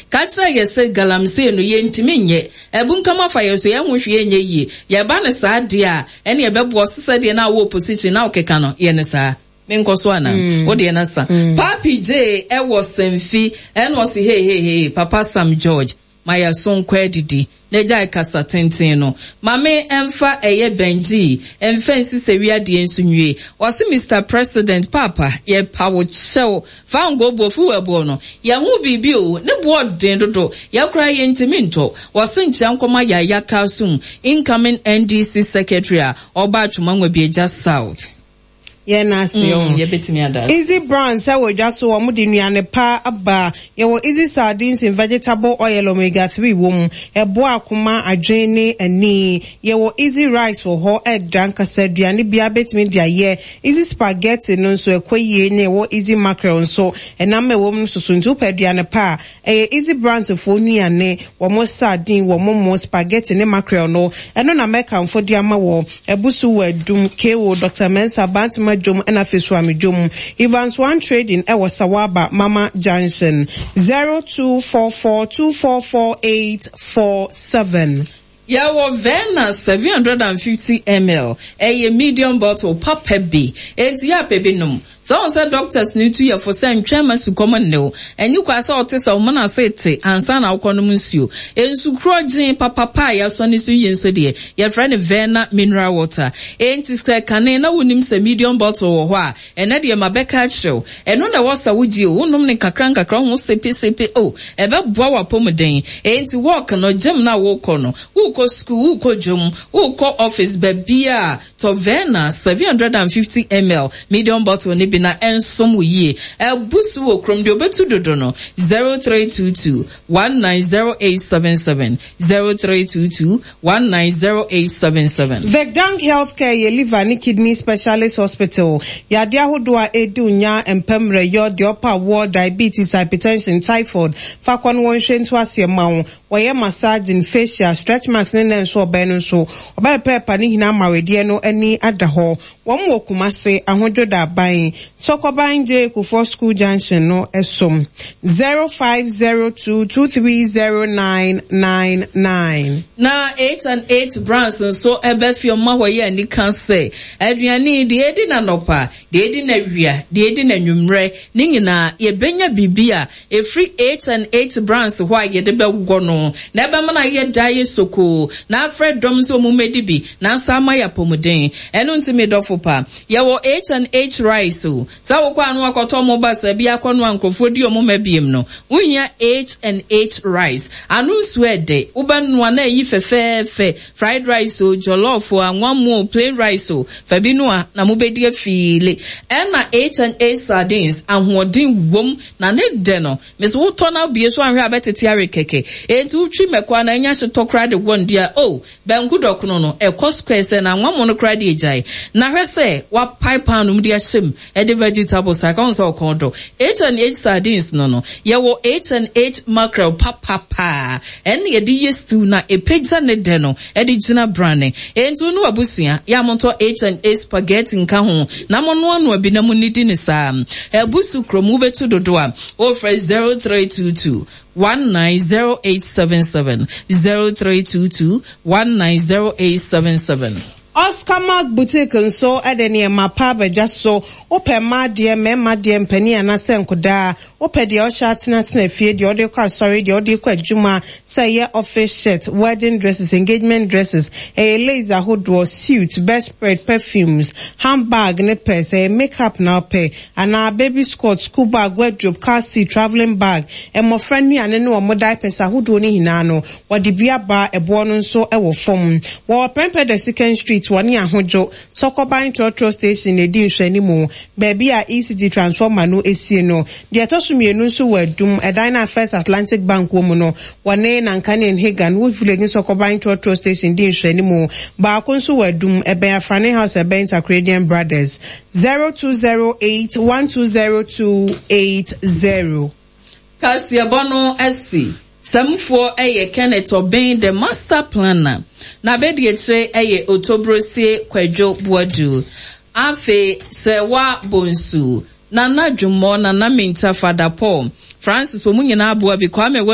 kachira yese galamsey no yentimi nye ebunkama fa yeso ye hwehwe enye yi ye ba ne saa de a ene ye bebo sese de na wo opposition na okeka no ye ne saa menkoso ana wo de na sa Papi J was semfi en was hey Papa Sam George Maya son kwedidi neja ikasa tenten no mame emfa eye Benji emfensi sewia de ensunwie wase Mr President Papa ye pawo chew fango bofu webo no ye hu bibi o ne board den dodo ye kra ye ntiminto wase nchiankoma ya yakasum incoming NDC secretary oba atwumanwa bieja South Easy Brown say we just so omo de nuane pa aba ye wo easy sardines in vegetable oil omega 3 wom ebo akoma adwene ani ye wo easy rice for ho danka saduane bia betimi dia ye easy spaghetti no so ekoyie ne wo easy mackerel so enam ewom susuntu peduane pa easy Brown for nuane wo mo sardine wo mo spaghetti ne mackerel no eno na meka mfo dia ma wo ebusu wadum kewo Dr. Mensa Bantima Jom and Afiswami Jom Evans One Trading Ewa Sawaba Mama Johnson 0244244847. Yawo Vena 750 ml a medium bottle papa B enti ya pebinum so say doctors need to ya for say twema su common no enyi kwasa otesa o mana sete ansa na ukonum nsuo ensu krogin papa ya so ne su yenso de ya friend Vena mineral water enti sky kane na wonim se medium bottle wo ho a ene de mabeka chrew eno na wosa wuji o wonum ne kakran ho sepe o ebe boa wapomden enti work no gym na wo kono wo school wo jom wo office babia to Vena 750 ml medium bottle ne bi na ensom wo yie busu wo krom de obetu dodo no 0322190877 0322190877. Vegdank Healthcare ye liver and kidney specialist hospital ya dia hodoa edu nya empemre yo de upper ward diabetes hypertension typhoid fakon won hwentu asiema wo ye massage facial stretch marks ne so benu so oba pepa ni hina mawedie no ani adaho won wo kumase ahojoda ban Sokoban J Kufo School Junction no esom 0502230999 na 8 brands so ebefio mahoye ani kan say aduane de edi na nopa de edi na wia de edi na nwumre ni nyina ye benya bibia efri 8 brands ho ye de begwo no na ebe mana ye dai soko na afred dom so mumedi bi na sama ya pomuden enu ntimi dofopa ye wo 8 rice so sawo kwa anu akoto mo basa bi akono ankrofo di omo mabiem no wuhia 8 rice anu swede ubanu na yi fefefe fried rice o jollof o anwamu plain rice o fabinu a na mobedi afile na 8 sardines ahoden wom na ne de no mes wo to na bie so anhwe abetete are keke etu twi mekwa na nya hye tokra de wondia o benku dokono no square se na anwamu no kra de ejai na hwese wa pipe anu de ahyem the vegetables I can't so kondo 8 sardines no ye wo 8 mackerel papa and ye di yestu na e pagza ne de no e di gina brane entu no abusua ya monto 8 spaghetti nka ho na mono anu abi na munidi ne sa abusu kromu betu dodo a o fra 0322 190877 0322190877. Oscar Mark Boutique nso edene mapa beja so ope ma de mpani anase nkoda ope de o shatna tena fie de ode kwa sorry de ode kwa adwuma say ye office shirt wedding dresses engagement dresses laser hood suit bedspread perfumes handbag ne purse makeup na pay and baby skirt school bag wardrobe car seat traveling bag mo friend ni ane no mo diapers ahodo ni hina no wode bia ba ebo no nso ewo fom wo pempe the second street wani ahojo Sokoban Trotro station edi nhwani mu baby a ECG transformer no esie no de atosumienu nso wadum edina First Atlantic Bank wo mu no wane na nkane Hagan wo village Sokoban Trotro station di nhwani mu ba ko nso wadum ebe afrane house ebe Intercredian Brothers 0208120280 Kasia Bono SC Samfo eye Kenneth Obin the master planner na bedi echre eye Otobrosie Kwadwo Buadu afe sewa bonsu na nadwumo na minta Father Paul Francis omunyina abua bi kwame